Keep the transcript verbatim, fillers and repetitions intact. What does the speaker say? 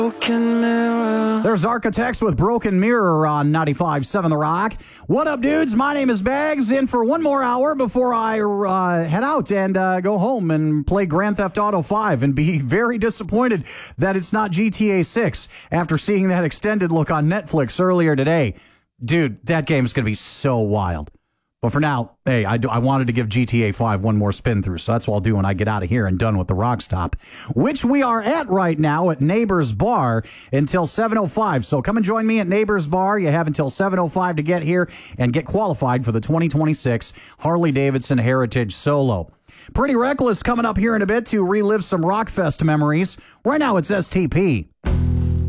Broken mirror. There's Architects with Broken Mirror on ninety-five point seven The Rock. What up, dudes? My name is Bags, in for one more hour before I uh, head out and uh, go home and play Grand Theft Auto five and be very disappointed that it's not G T A six after seeing that extended look on Netflix earlier today. Dude, that game's going to be so wild. But for now, hey, I, do, I wanted to give G T A five one more spin through, so that's what I'll do when I get out of here and done with the Rock Stop, which we are at right now at Neighbors Bar until seven oh five. So come and join me at Neighbors Bar. You have until seven oh five to get here and get qualified for the twenty twenty-six Harley-Davidson Heritage Solo. Pretty Reckless coming up here in a bit to relive some Rockfest memories. Right now, it's S T P.